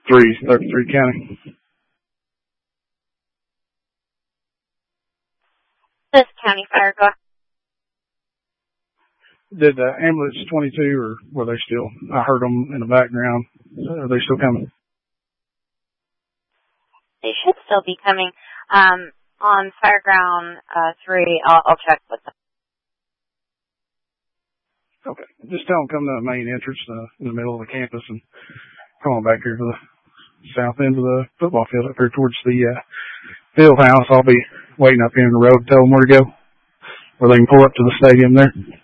33 County. This county fire, go ahead. Did ambulance 22, or were they still? I heard them in the background. Are they still coming? They should still be coming. On Fireground 3, I'll check with them. Okay. Just tell them come to the main entrance in the middle of the campus and come on back here to the south end of the football field up here towards the field house. I'll be waiting up here in the road to tell them where to go, where they can pull up to the stadium there.